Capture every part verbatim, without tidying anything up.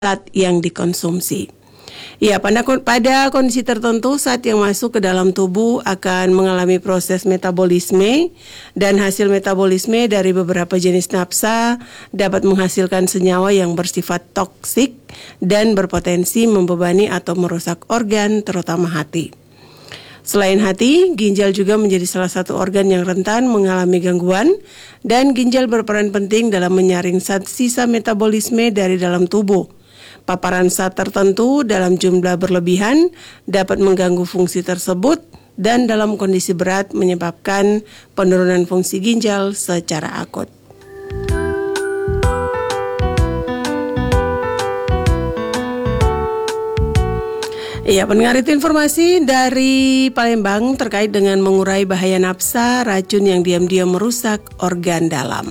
zat yang dikonsumsi. Ya, pada, pada kondisi tertentu zat yang masuk ke dalam tubuh akan mengalami proses metabolisme dan hasil metabolisme dari beberapa jenis napsa dapat menghasilkan senyawa yang bersifat toksik dan berpotensi membebani atau merusak organ, terutama hati. Selain hati, ginjal juga menjadi salah satu organ yang rentan mengalami gangguan dan ginjal berperan penting dalam menyaring zat sisa metabolisme dari dalam tubuh. Paparan zat tertentu dalam jumlah berlebihan dapat mengganggu fungsi tersebut dan dalam kondisi berat menyebabkan penurunan fungsi ginjal secara akut. Ya, pendengar, itu informasi dari Palembang terkait dengan mengurai bahaya napsa, racun yang diam-diam merusak organ dalam.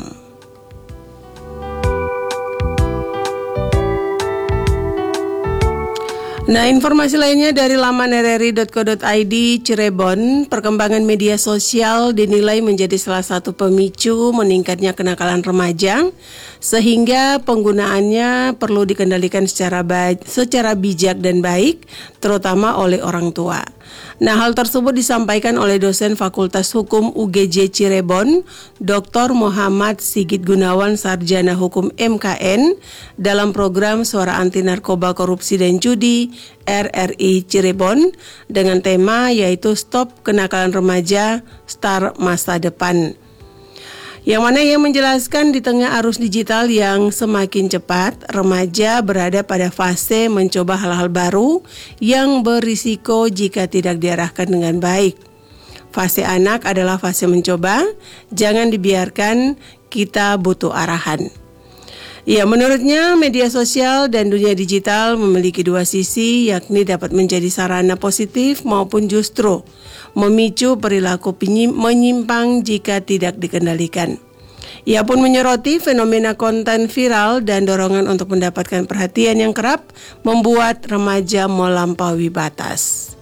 Nah, informasi lainnya dari laman r r i dot co dot i d Cirebon, perkembangan media sosial dinilai menjadi salah satu pemicu meningkatnya kenakalan remaja, sehingga penggunaannya perlu dikendalikan secara baik, secara bijak dan baik, terutama oleh orang tua. Nah, hal tersebut disampaikan oleh dosen Fakultas Hukum U G J Cirebon, Doktor Muhammad Sigit Gunawan, Sarjana Hukum M K N, dalam program Suara Anti Narkoba Korupsi dan Judi R R I Cirebon dengan tema yaitu Stop Kenakalan Remaja, Start Masa Depan. Yang mana ia menjelaskan di tengah arus digital yang semakin cepat, remaja berada pada fase mencoba hal-hal baru yang berisiko jika tidak diarahkan dengan baik. Fase anak adalah fase mencoba, jangan dibiarkan, kita butuh arahan. Ya, menurutnya media sosial dan dunia digital memiliki dua sisi, yakni dapat menjadi sarana positif maupun justru memicu perilaku menyimpang jika tidak dikendalikan. Ia pun menyoroti fenomena konten viral dan dorongan untuk mendapatkan perhatian yang kerap membuat remaja melampaui batas.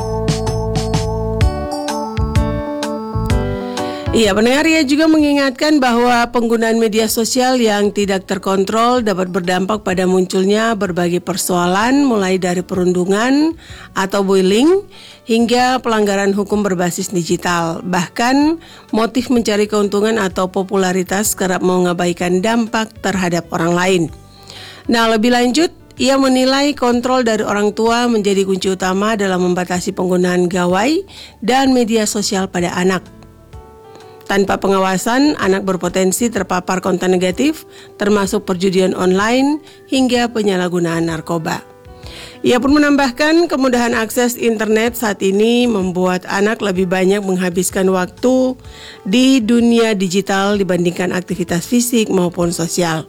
Iya, pendengar, ia juga mengingatkan bahwa penggunaan media sosial yang tidak terkontrol dapat berdampak pada munculnya berbagai persoalan, mulai dari perundungan atau bullying hingga pelanggaran hukum berbasis digital. Bahkan motif mencari keuntungan atau popularitas kerap mengabaikan dampak terhadap orang lain. Nah, lebih lanjut, ia menilai kontrol dari orang tua menjadi kunci utama dalam membatasi penggunaan gawai dan media sosial pada anak. Tanpa pengawasan, anak berpotensi terpapar konten negatif, termasuk perjudian online hingga penyalahgunaan narkoba. Ia pun menambahkan kemudahan akses internet saat ini membuat anak lebih banyak menghabiskan waktu di dunia digital dibandingkan aktivitas fisik maupun sosial.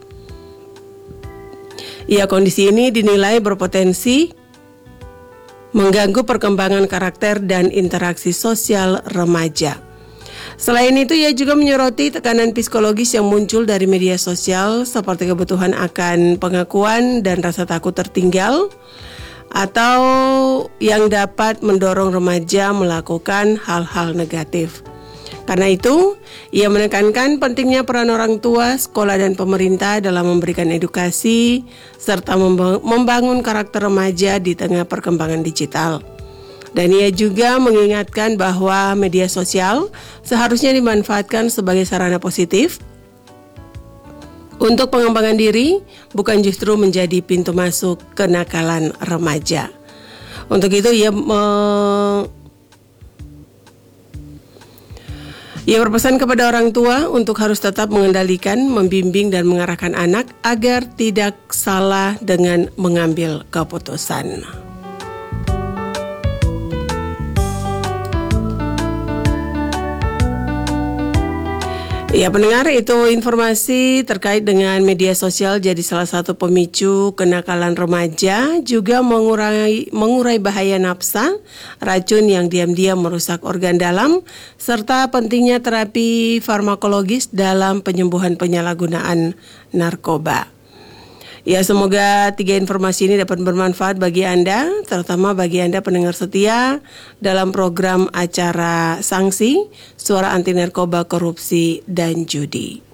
Ia kondisi ini dinilai berpotensi mengganggu perkembangan karakter dan interaksi sosial remaja. Selain itu, ia juga menyoroti tekanan psikologis yang muncul dari media sosial seperti kebutuhan akan pengakuan dan rasa takut tertinggal, atau yang dapat mendorong remaja melakukan hal-hal negatif. Karena itu, ia menekankan pentingnya peran orang tua, sekolah, dan pemerintah dalam memberikan edukasi serta membangun karakter remaja di tengah perkembangan digital. Dan ia juga mengingatkan bahwa media sosial seharusnya dimanfaatkan sebagai sarana positif untuk pengembangan diri, bukan justru menjadi pintu masuk kenakalan remaja. Untuk itu ia me... ia berpesan kepada orang tua untuk harus tetap mengendalikan, membimbing, dan mengarahkan anak agar tidak salah dengan mengambil keputusan. Ya, pendengar, itu informasi terkait dengan media sosial jadi salah satu pemicu kenakalan remaja, juga mengurai mengurai bahaya napsa, racun yang diam-diam merusak organ dalam, serta pentingnya terapi farmakologis dalam penyembuhan penyalahgunaan narkoba. Ya, semoga tiga informasi ini dapat bermanfaat bagi Anda, terutama bagi Anda pendengar setia dalam program acara Sanksi, Suara Anti Narkoba Korupsi dan Judi.